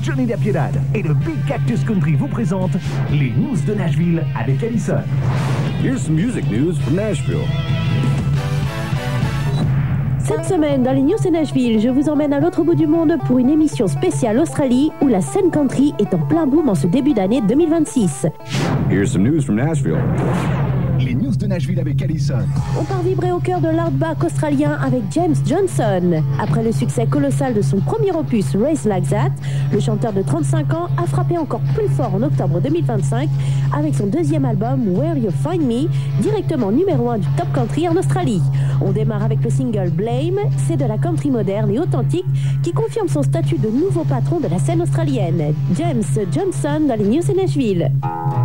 Johnny La Piedad et le Big Cactus Country vous présentent les news de Nashville avec Allison. Here's some music news from Nashville. Cette semaine, dans les news de Nashville, je vous emmène à l'autre bout du monde pour une émission spéciale Australie où la scène country est en plein boom en ce début d'année 2026. Here's some news from Nashville. Les news de Nashville avec Allison. On part vibrer au cœur de l'hardback australien avec James Johnson. Après le succès colossal de son premier opus Race Like That, le chanteur de 35 ans a frappé encore plus fort en octobre 2025 avec son deuxième album Where You Find Me, directement numéro 1 du Top Country en Australie. On démarre avec le single Blame, c'est de la country moderne et authentique qui confirme son statut de nouveau patron de la scène australienne. James Johnson dans les news de Nashville.